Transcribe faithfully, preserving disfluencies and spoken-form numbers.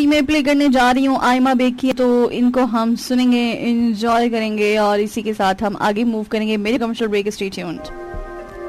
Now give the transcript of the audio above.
अभी मैं प्ले करने जा रही हूँ आयमा बेग की, तो इनको हम सुनेंगे, एंजॉय करेंगे और इसी के साथ हम आगे मूव करेंगे मेरे कमर्शियल ब्रेक। Stay tuned.